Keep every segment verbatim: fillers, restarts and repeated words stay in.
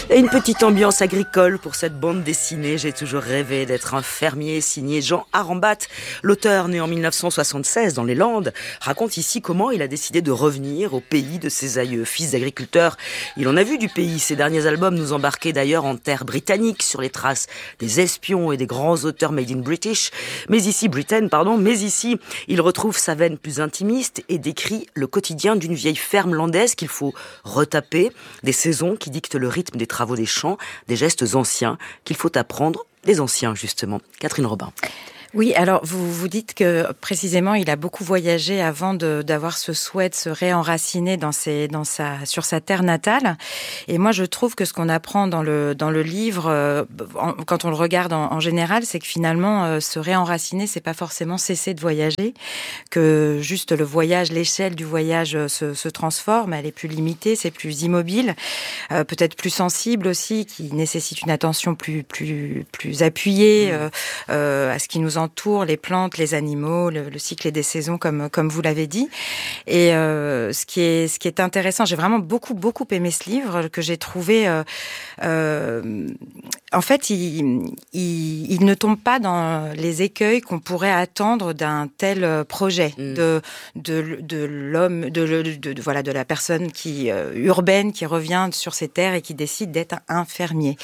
Et une petite ambiance agricole pour cette bande dessinée. J'ai toujours rêvé d'être un fermier, signé Jean Arambat. L'auteur, né en mille neuf cent soixante-seize dans les Landes, raconte ici comment il a décidé de revenir au pays de ses aïeux. Fils d'agriculteur, il en a vu du pays. Ses derniers albums nous embarquaient d'ailleurs en terre britannique, sur les traces des espions et des grands auteurs made in British. Mais ici, Britain, pardon, mais ici, il retrouve sa veine plus intimiste et décrit le quotidien d'une vieille ferme landaise qu'il faut retaper, des saisons qui dictent le rythme des travaux des champs, des gestes anciens qu'il faut apprendre des anciens, justement. Catherine Robin. Oui, alors vous vous dites que précisément il a beaucoup voyagé avant de, d'avoir ce souhait de se réenraciner dans ses, dans sa, sur sa terre natale. Et moi je trouve que ce qu'on apprend dans le, dans le livre, euh, en, quand on le regarde en, en général, c'est que finalement euh, se réenraciner, c'est pas forcément cesser de voyager, que juste le voyage, l'échelle du voyage se, se transforme, elle est plus limitée, c'est plus immobile, euh, peut-être plus sensible aussi, qui nécessite une attention plus, plus, plus appuyée euh, euh, à ce qui nous entoure, les plantes, les animaux, le, le cycle des saisons, comme comme vous l'avez dit. Et euh, ce qui est ce qui est intéressant, j'ai vraiment beaucoup beaucoup aimé ce livre que j'ai trouvé. Euh, euh, en fait, il, il il ne tombe pas dans les écueils qu'on pourrait attendre d'un tel projet mmh. de de de l'homme, de, de, de, de voilà de la personne qui euh, urbaine qui revient sur ses terres et qui décide d'être un fermier.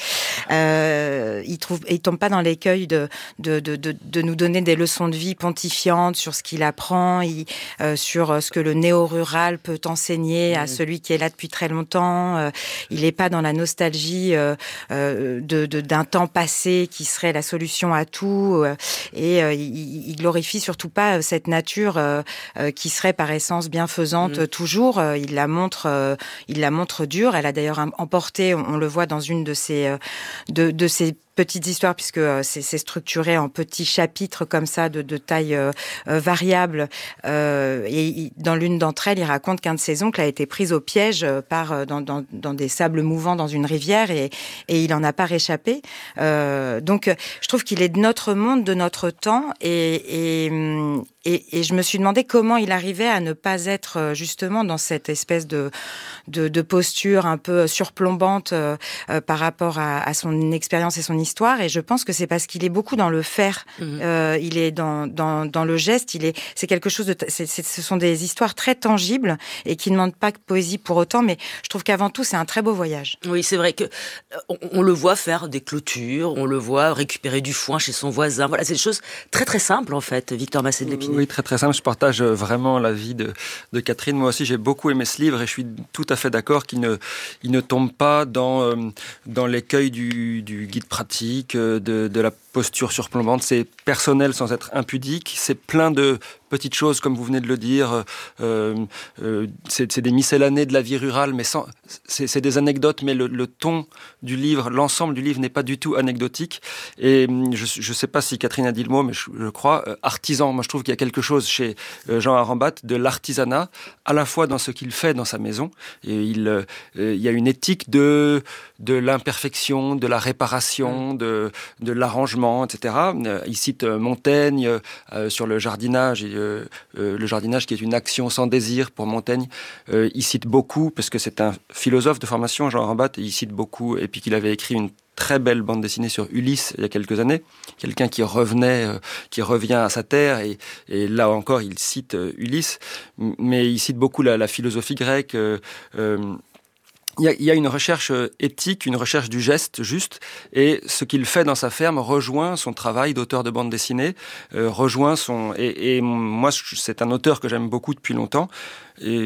Euh, il trouve, il tombe pas dans l'écueil de de de de, de nous donner des leçons de vie pontifiantes sur ce qu'il apprend, il, euh, sur ce que le néo-rural peut enseigner à celui qui est là depuis très longtemps. Euh, il n'est pas dans la nostalgie euh, euh, de, de, d'un temps passé qui serait la solution à tout. Euh, et euh, il, il glorifie surtout pas cette nature euh, euh, qui serait par essence bienfaisante mmh. toujours. Euh, il la montre, euh, il la montre dure. Elle a d'ailleurs emporté, on, on le voit dans une de ses, euh, de, de ses petites histoires, puisque euh, c'est, c'est structuré en petits chapitres comme ça, de, de taille euh, euh, variable. Euh, et il, dans l'une d'entre elles, il raconte qu'un de ses oncles a été pris au piège euh, par euh, dans, dans, dans des sables mouvants dans une rivière et, et il n'en a pas réchappé. Euh, donc, je trouve qu'il est de notre monde, de notre temps, et, et, et, et je me suis demandé comment il arrivait à ne pas être justement dans cette espèce de, de, de posture un peu surplombante euh, euh, par rapport à, à son expérience et son histoire, et je pense que c'est parce qu'il est beaucoup dans le faire, mmh. euh, il est dans, dans, dans le geste, il est, c'est quelque chose de, c'est, c'est, ce sont des histoires très tangibles et qui ne demandent pas de poésie pour autant, mais je trouve qu'avant tout c'est un très beau voyage. Oui, c'est vrai que on, on le voit faire des clôtures, on le voit récupérer du foin chez son voisin, voilà, c'est des choses très très simples en fait, Victor Massé de Lépinay. Oui, très très simple, je partage vraiment l'avis de, de Catherine, moi aussi j'ai beaucoup aimé ce livre et je suis tout à fait d'accord qu'il ne, il ne tombe pas dans, euh, dans l'écueil du, du guide pratique, de, de la posture surplombante, c'est personnel sans être impudique, c'est plein de petites choses, comme vous venez de le dire, euh, euh, c'est, c'est des miscellanées de la vie rurale, mais sans, c'est, c'est des anecdotes, mais le, le ton du livre, l'ensemble du livre n'est pas du tout anecdotique. Et je ne sais pas si Catherine a dit le mot, mais je, je crois, euh, artisan. Moi, je trouve qu'il y a quelque chose chez euh, Jean Arambat de l'artisanat, à la fois dans ce qu'il fait dans sa maison, et il, euh, il y a une éthique de, de l'imperfection, de la réparation, de, de l'arrangement, et cetera. Il cite Montaigne euh, sur le jardinage, et, euh, euh, le jardinage qui est une action sans désir pour Montaigne. Euh, il cite beaucoup, parce que c'est un philosophe de formation, Jean Arambat, et il cite beaucoup, et puis qu'il avait écrit une très belle bande dessinée sur Ulysse il y a quelques années, quelqu'un qui revenait, euh, qui revient à sa terre, et, et là encore il cite euh, Ulysse, mais il cite beaucoup la, la philosophie grecque. Euh, euh, Il y, a, il y a une recherche éthique, une recherche du geste juste, et ce qu'il fait dans sa ferme rejoint son travail d'auteur de bande dessinée, euh, rejoint son... Et, et moi, c'est un auteur que j'aime beaucoup depuis longtemps, et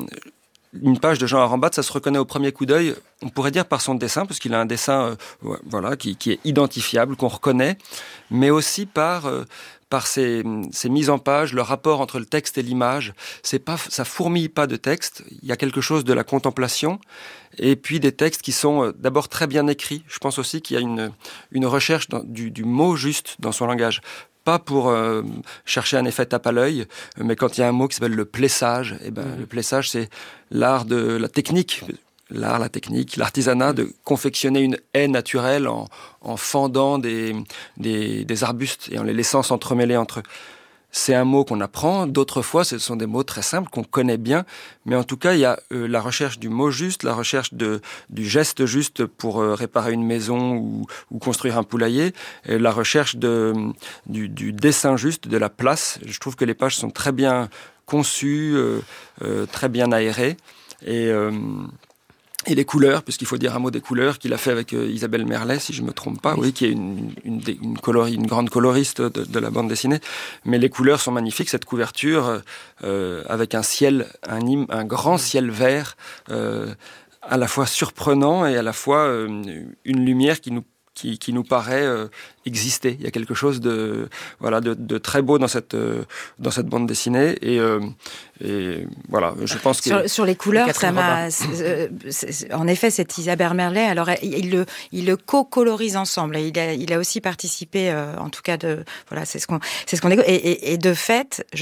une page de Jean Arambat, ça se reconnaît au premier coup d'œil, on pourrait dire par son dessin, parce qu'il a un dessin euh, voilà, qui, qui est identifiable, qu'on reconnaît, mais aussi par... Euh, par ces, ces mises en page, le rapport entre le texte et l'image. C'est pas, ça fourmille pas de texte. Il y a quelque chose de la contemplation. Et puis des textes qui sont d'abord très bien écrits. Je pense aussi qu'il y a une, une recherche dans, du, du mot juste dans son langage. Pas pour euh, chercher un effet tape à l'œil, mais quand il y a un mot qui s'appelle le plessage, eh ben, mmh. le plessage, c'est l'art de la technique. L'art, la technique, l'artisanat, de confectionner une haie naturelle en, en fendant des, des, des arbustes et en les laissant s'entremêler entre eux. c'est un mot qu'on apprend. D'autres fois, ce sont des mots très simples qu'on connaît bien. Mais en tout cas, il y a euh, la recherche du mot juste, la recherche de, du geste juste pour euh, réparer une maison ou, ou construire un poulailler, et la recherche de, du, du dessin juste, de la place. Je trouve que les pages sont très bien conçues, euh, euh, très bien aérées. Et... Euh, Et les couleurs, puisqu'il faut dire un mot des couleurs, qu'il a fait avec euh, Isabelle Merlet, si je me trompe pas, oui, oui qui est une, une, une, colori, une grande coloriste de, de la bande dessinée. Mais les couleurs sont magnifiques, cette couverture, euh, avec un ciel, un, un grand ciel vert, euh, à la fois surprenant et à la fois euh, une lumière qui nous Qui, qui nous paraît euh, exister. Il y a quelque chose de voilà de, de très beau dans cette euh, dans cette bande dessinée et euh, et voilà. Je pense que sur, sur les couleurs, ça m'a. C'est, c'est, en effet, c'est Isabelle Merlet. Alors il le il le co-colorise ensemble. Il a il a aussi participé, euh, en tout cas de voilà, c'est ce qu'on c'est ce qu'on et, et, et de fait.